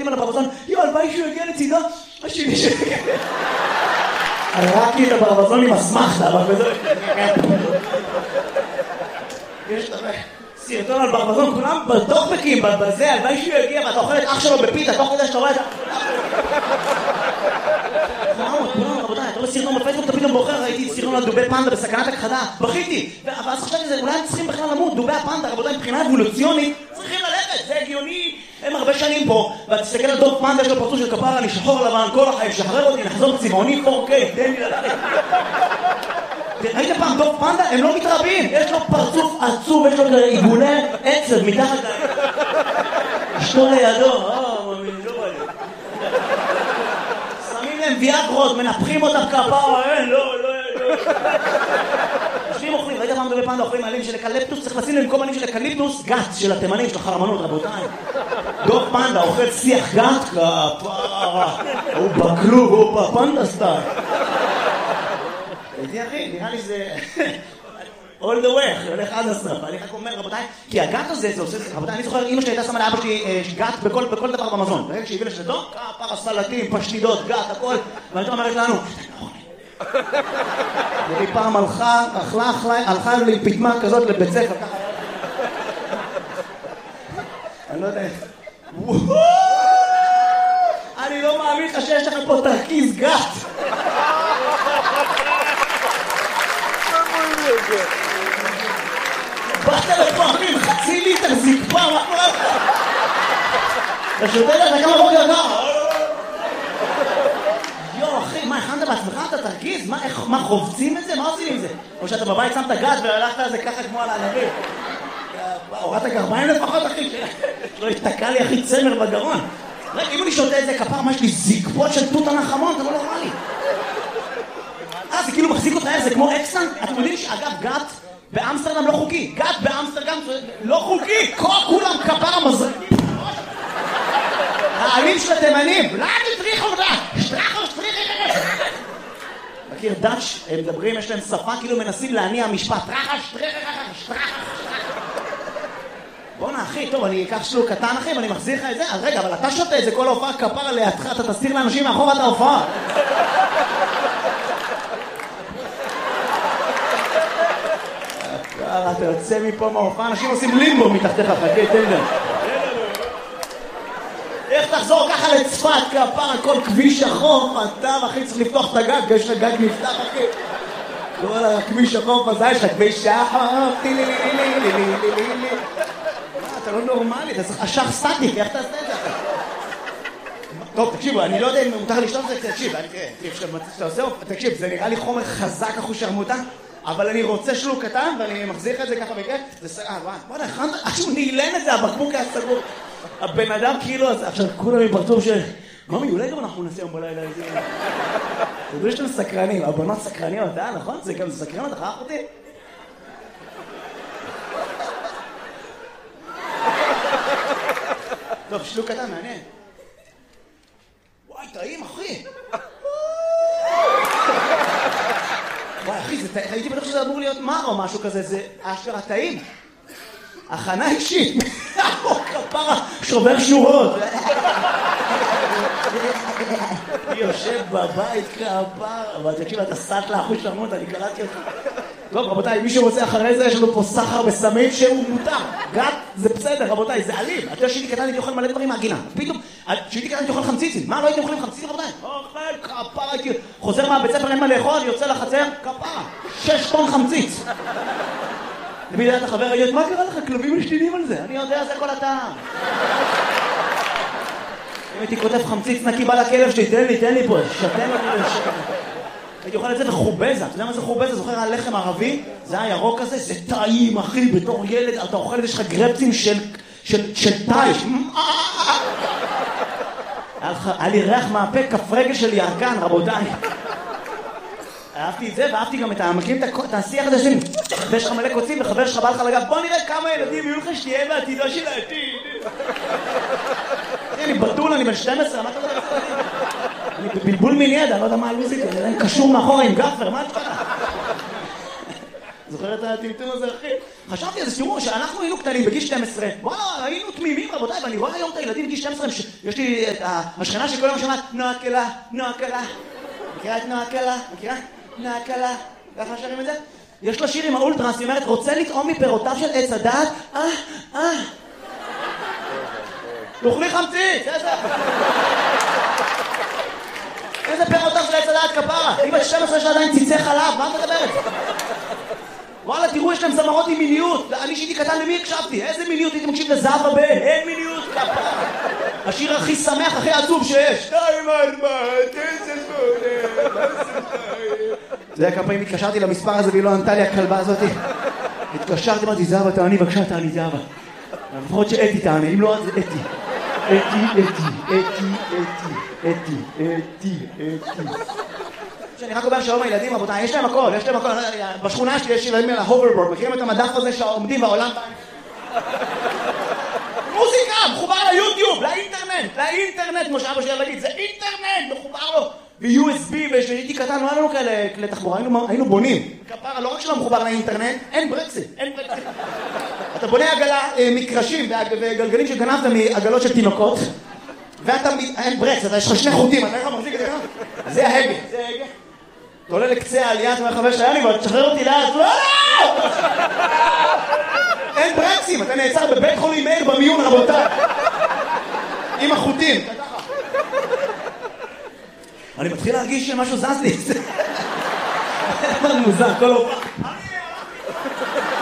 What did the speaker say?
מסתכלים על הברווזון, הלוואי שהוא יגיע לצידו, השני שלי. הרגתי את הברווזון עם אסמכתה, אבל בזה... יש סרטון על ברווזון, כולם בטוקבקים, בזה, הלוואי שהוא יגיע, ואתה אוכל את אח שלו בפיתה, תוך כדי שאתה רואה את זה. כולם, רבותיי, אתה רואה סרטון בפייסבוק, אתה פתאום בוחר, ראיתי סרטון על דובי פנדה בסכנת הכחדה, בכיתי, ואז חשבתי שזה, אולי הם צריכים בכלל למות, דובי הפנדה, רבותיי, מבחינה אבולוציונית, צריכים ללכת, זה הגיוני, הם הרבה שנים פה, ותסתכל על דוב פנדה, יש לו פרצוף של כפרה, אני שחור לבן, כל החיים, שחרר אותי, נחזור צבעוני 4K, תן לי ללכת. ראית פעם דוב פנדה? הם לא מתרבים, יש לו פרצוף עצוב, יש לו עיגולי עצב מתחת אשתו לידו, מאמין, לא בא לי. שמים להם ויאגרות, מנפחים אותם כפרה, לא. יושבים אוכלים, ראית פעם דובי פנדה אוכלים עלים של אקליפטוס, צריך לשים להם קומנים של אקליפטוס, גת של התימנים, של החרמנות, רבותיי. דוב פנדה אוכל שיח גת, כפרה, הוא בכלוב, הוא בפנדה סטייל. איתי אחי, נראה לי זה... all the way, הולך עד הסוף. אני רק אומר, רבותיי, כי הגת הזה, זה עושה... רבותיי, אני זוכר, אמא שלי הייתה שמה לאבא שלי גת בכל דבר במזון. ברגע שהיא הביאה לשתו, כפרה, סלטים, פשטידות, גת, הכל. ואני אומרת לנו, והיא פעם הלכה לי פתמה כזאת לבית ספר, ככה. אני לא יודע... אני לא מאמין לך שיש לך פה תרכיז גת. באת לפעמים חצי ליטר זקפה, מה קורה לך? אתה שותה לך כמה בוקר ככה? יו אחי, מה הכנת בעצמך? אתה תרגיז? מה חובצים את זה? מה עושים עם זה? או שאתה בבית שמת גת והלכת על זה ככה כמו על הענבים? הורדת גרביים לפחות אחי, לא יתקע לי אחי צמר בגרון. רגע, אם אני שותה את זה כפר, מה יש לי זקפות של תות הנחמון? זה לא נורמלי. זה כאילו מחזיק אותך, זה כמו אקסטנט. אתם יודעים שאגב גת באמסטרדם לא חוקי. גת באמסטרדם לא חוקי. כולם כפר המזרקים. העלים של התימנים. לא, תטריחו אותה. שטרחו. מכיר דאץ', הם מדברים, יש להם שפה, כאילו מנסים להניע משפט. שטרחה. בוא'נה אחי, טוב, אני אקח שלוק קטן אחי, ואני מחזיר לך את זה. אז רגע, אבל אתה שותה את זה כל ההופעה כפר לידך, אתה תסתיר לאנשים מאחור את ההופעה. אתה יוצא מפה מההופעה, אנשים עושים לימבו מתחתיך, חכה, תן להם. איך תחזור ככה לצפת, כפר, כל כביש החוף, אתה אחי צריך לפתוח את הגג, יש לך גג נפתח אחי. כל הכביש החוף הזה, יש לך כביש החוף, אתה לא נורמלי, אתה צריך אשך סטטיק, איך תעשה את זה? טוב, תקשיבו, אני לא יודע אם מותר לשתות את זה, תקשיב, זה נראה לי חומר חזק אחו שרמוטה, אבל אני רוצה שלוק קטן, ואני מחזיר את זה ככה בכיף, וואלה, עכשיו נעלן את זה, הבקבוק היה סגור. הבן אדם כאילו, עכשיו כולם מפרצוף של... ממי, אולי גם אנחנו נעשה יום בלילה איזה... זה דברים שאתם סקרנים, הבנות סקרניות, נכון? זה גם סקרן אותך, אחותי? טוב, שלוק קטן, מעניין. וואי, טעים, אחי. וואי, אחי, הייתי בטוח שזה אמור להיות מר או משהו כזה, זה אשכרה טעים. הכנה אישית. כפרה, שובר שורות. יושב בבית כפרה. אבל תקשיב, אתה סט לאחוז שרמות, אני קראתי אותך. טוב, רבותיי, מי שרוצה אחרי זה, יש לנו פה סחר בסמים שהוא מותר. גת, זה בסדר, רבותיי, זה אלים. אתה יודע שהייתי קטן, הייתי אוכל מלא דברים מהגינה. פתאום, שהייתי קטן, הייתי אוכל חמציצים. מה, לא הייתם אוכלים חמציצים, רבותיי? אוכל, כפרה, הייתי... חוזר מהבית ספר, אין מה לאכול, יוצא לחצר, כפרה. 6 טון חמציץ. למי יודע את החבר, מה קרה לך? כלבים משתינים על זה. אני יודע, זה כל הטעם. אם הייתי כותב חמציץ נקי בא לכלב שלי, תן לי פה, שתן אותי לשקר. הייתי אוכל את זה בחובזה. אתה יודע מה זה חובזה? זוכר על לחם ערבי? זה הירוק הזה, זה טעים, אחי, בתור ילד. אתה אוכל את זה, יש לך גרפצים של טייש. היה לי ריח מהפה, כף רגל של ירקן, רבותיי. אהבתי את זה, ואהבתי גם את המקים את השיח הזה שלי. ויש לך מלא קוצים, וחבר שלך בא לך לגב, בוא נראה כמה ילדים יהיו לך שתהיה בעתידו של העתיד. אני בטול, אני בן 12, מה אתה יודע? אני בבלבול מיני ידע, אני לא יודע מה הלוזית, אני קשור מאחורה עם גפר, מה אתה יודע? זוכר את הטמטום הזה, אחי? חשבתי על זה, תראו, שאנחנו היינו קטנים בגיל 12, וואלה, היינו תמימים רבותיי, ואני רואה היום את הילדים בגיל 12, יש לי את השכנה שכל יום שומעת, נועה קלה, נועה קלה. מכירה את נועה קלה? מכירה? נועה קלה. ככה שרים את זה? יש לה שיר עם האולטרס, היא אומרת, רוצה לטעום מפירותיו של עץ הדעת? תאכלי חמצית, איזה פירותיו של עץ הדעת כפרה? היא בת 12 יש לה עדיין ציצי חלב, מה את מדברת? וואלה, תראו, יש להם זמרות עם מיניות. אני שהייתי קטן, למי הקשבתי? איזה מיניות? הייתי מקשיב לזהב הבן. אין מיניות כפרה. השיר הכי שמח, הכי עצוב שיש. 2, 4, 9, 8. זה היה כמה פעמים התקשרתי למספר הזה והיא לא ענתה לי הכלבה הזאת. התקשרתי, אמרתי, זהבה, תעני בבקשה, תעני זהבה. לפחות שאתי תעני, אם לא, אז אתי. אתי. אני רק אומר שהיום הילדים, רבותיי, יש להם הכל, בשכונה שלי יש ילדים על ההוברבורד, מכירים את המדף הזה שעומדים בעולם? מוזיקה, מחובר ליוטיוב, לאינטרנט, כמו שאבא שלי להגיד, זה אינטרנט, מחובר לו, ב-USB, ושהייתי קטן, לא היה לנו כאלה כלי תחבורה, היינו בונים, כפרה, לא רק שלא מחובר לאינטרנט, אין ברקסים. אתה בונה עגלה, מקרשים וגלגלים שגנבת מעגלות של תינוקות, ואתה, אין ברקס, יש לך 2 חוטים, אתה איך מחזיק את זה ככה? זה ההגה, אתה עולה לקצה העלייה, אתה אומר חבר שהיה לי, תשחרר אותי לאט, לא! אין ברקסים, אתה נעצר בבית חולים מאיר במיון, רבותיי. עם החוטים. אני מתחיל להרגיש שמשהו זז לי. זה מוזר, כל הופעה.